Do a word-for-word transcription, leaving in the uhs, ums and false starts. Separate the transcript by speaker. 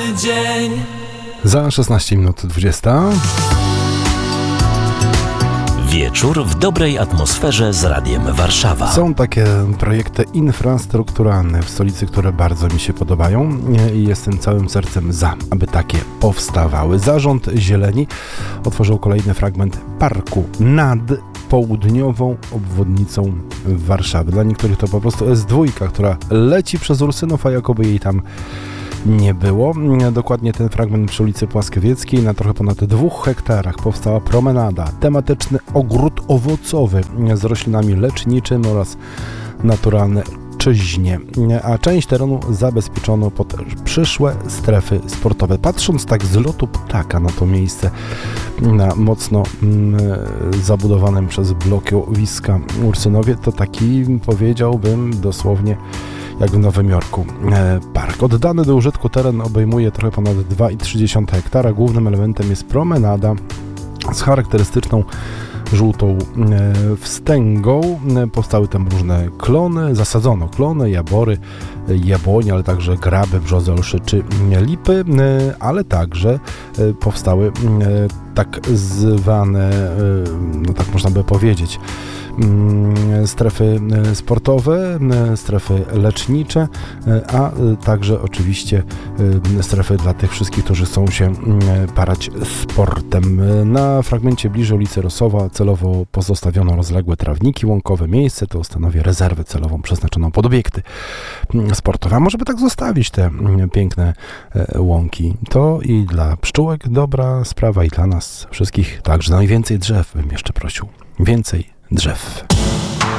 Speaker 1: dzień.
Speaker 2: Za szesnaście minut dwudziesta.
Speaker 3: Wieczór w dobrej atmosferze z Radiem Warszawa.
Speaker 2: Są takie projekty infrastrukturalne w stolicy, które bardzo mi się podobają i jestem całym sercem za, aby takie powstawały. Zarząd Zieleni otworzył kolejny fragment parku nad południową obwodnicą Warszawy. Dla niektórych to po prostu S dwa, która leci przez Ursynów, a jakoby jej tam nie było. Dokładnie ten fragment przy ulicy Płaskowieckiej. Na trochę ponad dwóch hektarach powstała promenada, tematyczny ogród owocowy z roślinami leczniczymi oraz naturalne czyźnie, a część terenu zabezpieczono pod przyszłe strefy sportowe. Patrząc tak z lotu ptaka na to miejsce, na mocno mm, zabudowanym przez blokowiska Ursynowie, to taki, powiedziałbym, dosłownie jak w Nowym Jorku park. Oddany do użytku teren obejmuje trochę ponad dwa przecinek trzy hektara. Głównym elementem jest promenada z charakterystyczną żółtą wstęgą. Powstały tam różne klony, zasadzono klony, jabory, jabłonie, ale także graby, brzozy, olszy czy lipy, ale także powstały tak zwane, no tak można by powiedzieć, strefy sportowe, strefy lecznicze, a także oczywiście strefy dla tych wszystkich, którzy chcą się parać sportem. Na fragmencie bliżej ulicy Rosowa celowo pozostawiono rozległe trawniki łąkowe. Miejsce to stanowi rezerwę celową przeznaczoną pod obiekty sportowe. A może by tak zostawić te piękne łąki? To i dla pszczółek dobra sprawa i dla nas wszystkich także. No i więcej drzew bym jeszcze prosił. Więcej drzew.